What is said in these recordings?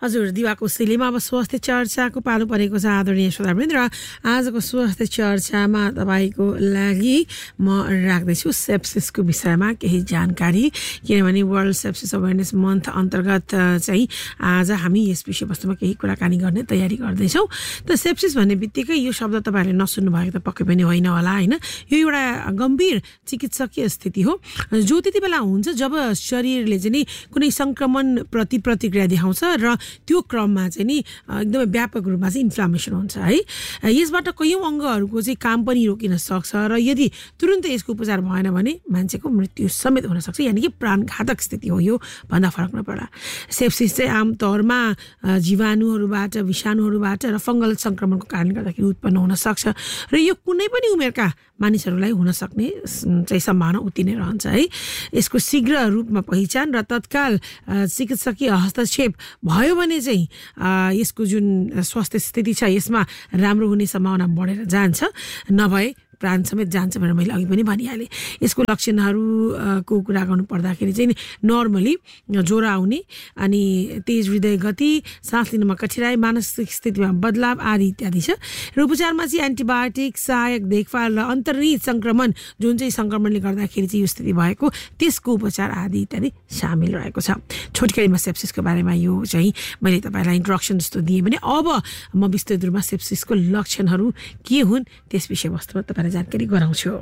हजुर दिवाको शैलीमा अब स्वास्थ्य चर्चाको पालो परेको छ आदरणीय श्रोतावृन्द र आजको स्वास्थ्य चर्चामा तपाईको लागि म राख्दैछु सेप्सिसको विषयमा केही जानकारी किनभने वर्ल्ड सेप्सिस अवेयरनेस मन्थ अन्तर्गत चाहिँ आज हामी यस विषयवस्तुमा केही कुराकानी गर्ने तयारी गर्दैछौँ। त सेप्सिस भन्ने बित्तिकै यो शब्द तपाईँहरूले नसुन्नु भएको त पक्कै पनि होइन होला होइन। यो एउटा गम्भीर चिकित्सकीय स्थिति हो जो त्यति बेला हुन्छ जब शरीरले चाहिँ नि कुनै संक्रमण प्रति प्रतिक्रिया देखाउँछ र त्यो क्रममा चाहिँ नि एकदमै व्यापक रूपमा चाहिँ इन्फ्लामेसन हुन्छ है। यसबाट कयौं अङ्गहरूको चाहिँ काम पनि रोकिन सक्छ र यदि तुरुन्तै यसको उपचार भएन भने मान्छेको मृत्यु समेत हुन सक्छ, यानि कि प्राणघातक स्थिति हो यो भन्दा फरक नपर्ला। सेप्सिस चाहिँ आमतौरमा जीवाणुहरूबाट विषाणुहरूबाट र फङ्गल संक्रमणको कारणले गर्दाखेरि उत्पन्न हुन सक्छ र यो कुनै पनि उमेरका मानिसहरूलाई हुन सक्ने चाहिँ सम्भावना उति नै रहन्छ है। यसको शीघ्र रूपमा पहिचान र तत्काल चिकित्सकीय हस्तक्षेप भयो भने चाहिँ यसको जुन स्वास्थ्य स्थिति छ यसमा राम्रो हुने सम्भावना बढेर जान्छ, नभए प्राण समेत जान्छ भनेर मैले अघि पनि भनिहालेँ। यसको लक्षणहरूको कुरा गर्नु पर्दाखेरि चाहिँ नर्मली ज्वरो आउने अनि तेज हृदय गति, सास लिनमा कठिनाइ, मानसिक स्थितिमा बदलाव आदि इत्यादि छ र उपचारमा चाहिँ एन्टिबायोटिक, सहायक देखभाल र अन्तर्निहित संक्रमण जुन चाहिँ संक्रमणले गर्दाखेरि चाहिँ यो स्थिति भएको त्यसको उपचार आदि इत्यादि सामेल रहेको छ। छोटकरीमा सेप्सिसको बारेमा यो चाहिँ मैले तपाईँलाई इन्ट्रोडक्सन जस्तो दिएँ भने अब म विस्तृत रूपमा सेप्सिसको लक्षणहरू के हुन् त्यस विषयवस्तुमा तपाईँलाई जानकारी गराउँछु।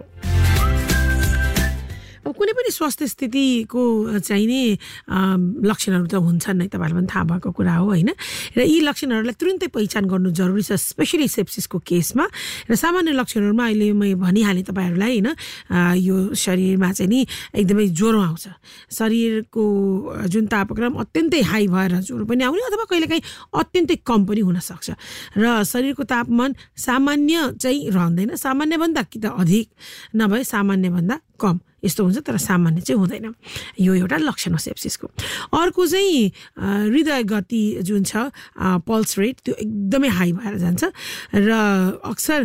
अब कुनै पनि स्वास्थ्य स्थितिको चाहिँ नि लक्षणहरू त हुन्छन् नै, तपाईँलाई पनि थाहा भएको कुरा हो होइन। र यी लक्षणहरूलाई तुरुन्तै पहिचान गर्नु जरुरी छ स्पेसली सेप्सिसको केसमा। र सामान्य लक्षणहरूमा अहिले मैले भनिहालेँ तपाईँहरूलाई होइन, यो शरीरमा चाहिँ नि एकदमै ज्वरो आउँछ, शरीरको जुन तापक्रम अत्यन्तै हाई भएर ज्वरो पनि आउने अथवा कहिलेकाहीँ अत्यन्तै कम पनि हुनसक्छ र शरीरको तापमान सामान्य चाहिँ रहँदैन, सामान्यभन्दा कि त अधिक नभए सामान्यभन्दा कम यस्तो हुन्छ तर सामान्य चाहिँ हुँदैन। यो एउटा लक्षण हो सेप्सिसको। अर्को चाहिँ हृदय गति जुन छ पल्स रेट त्यो एकदमै हाई भएर जान्छ र अक्सर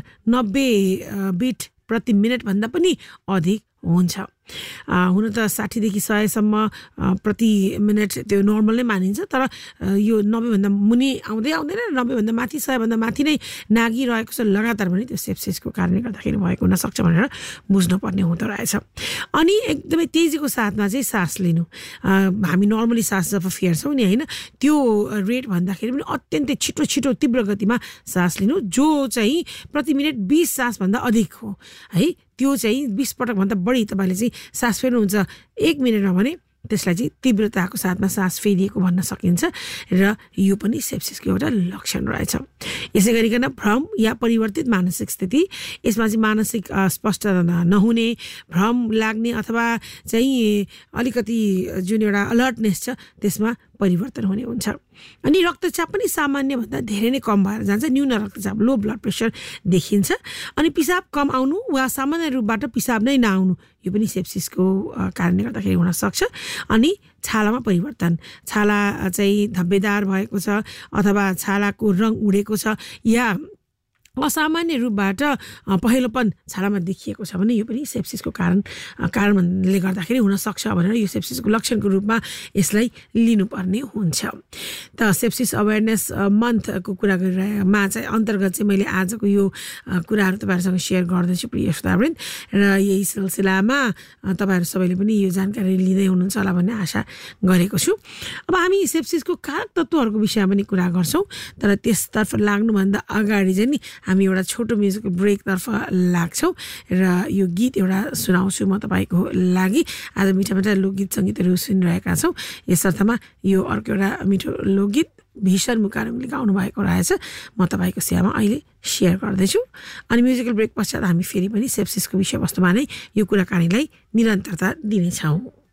90 बिट प्रति मिनट भन्दा पनि अधिक हुन्छ। हुन त 60 देखि 100 सम्म प्रति मिनट त्यो नर्मल नै मानिन्छ, तर यो 90 भन्दा मुनि आउँदै आउँदैन र 90 भन्दा माथि 100 भन्दा माथि नै नागिरहेको छ लगातार भने त्यो सेप्सिसको कारणले गर्दाखेरि भएको हुन सक्छ भनेर बुझ्नुपर्ने हुँदो रहेछ। अनि एकदमै तेजीको साथमा चाहिँ सास लिनु, हामी नर्मली सास जब फेर्छौँ नि होइन त्यो रेट भन्दाखेरि पनि अत्यन्तै छिटो छिटो तीव्र गतिमा सास लिनु जो चाहिँ प्रति मिनट 20 सास भन्दा अधिक हो है। त्यो चाहिँ 20 पटक भन्दा बढी तपाईँले चाहिँ सास फेर्नुहुन्छ 1 मिनटमा भने त्यसलाई चाहिँ तीव्रताको साथमा सास फेरिएको भन्न सकिन्छ र यो पनि सेप्सिसको एउटा लक्षण रहेछ। यसै गरिकन भ्रम या परिवर्तित मानसिक स्थिति, यसमा चाहिँ मानसिक स्पष्टता नहुने, भ्रम लाग्ने अथवा चाहिँ अलिकति जुन एउटा अलर्टनेस छ त्यसमा परिवर्तन हुने हुन्छ। अनि रक्तचाप पनि सामान्यभन्दा धेरै नै कम भएर जान्छ, न्यून रक्तचाप लो ब्लड प्रेसर देखिन्छ। अनि पिसाब कम आउनु वा सामान्य रूपबाट पिसाब नै नआउनु यो पनि सेप्सिसको कारणले गर्दाखेरि हुन सक्छ। अनि छालामा परिवर्तन, छाला चाहिँ धब्बेदार भएको छ अथवा छालाको रङ उडेको छ या असामान्य रूपबाट पहेँलोपन छालामा देखिएको छ भने यो पनि सेप्सिसको कारणले गर्दाखेरि हुन सक्छ भनेर यो सेप्सिसको लक्षणको रूपमा यसलाई लिनुपर्ने हुन्छ। त सेप्सिस अवेयरनेस मन्थको कुरा गरिरहेमा चाहिँ अन्तर्गत चाहिँ मैले आजको यो कुराहरू तपाईँहरूसँग सेयर गर्दैछु प्रिय श्रोतावृन्द र यही सिलसिलामा तपाईँहरू सबैले पनि यो जानकारी लिँदै हुनुहुन्छ होला भन्ने आशा गरेको छु। अब हामी सेप्सिसको कारक तत्त्वहरूको विषयमा पनि कुरा गर्छौँ, तर त्यसतर्फ लाग्नुभन्दा अगाडि चाहिँ नि हामी एउटा छोटो म्युजिकल ब्रेकतर्फ लाग्छौँ र यो गीत एउटा सुनाउँछु म तपाईँको लागि। आज मिठा मिठा लोकगीत सङ्गीतहरू सुनिरहेका छौँ, यसर्थमा यो अर्को एउटा मिठो लोकगीत भीषण मुकारुङले गाउनु भएको रहेछ म तपाईँको सेवामा अहिले सेयर गर्दैछु। अनि म्युजिकल ब्रेक पश्चात हामी फेरि पनि सेप्सिसको विषयवस्तुमा नै यो कुराकानीलाई निरन्तरता दिनेछौँ।